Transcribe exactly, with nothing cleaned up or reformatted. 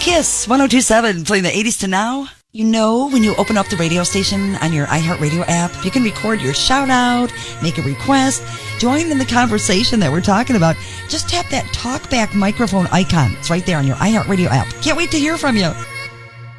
Kiss one oh two point seven, playing the eighties to now. You know, when you open up the radio station on your iHeartRadio app, you can record your shout out, make a request, join in the conversation that we're talking about. Just tap that talkback microphone icon. It's right there on your iHeartRadio app. Can't wait to hear from you.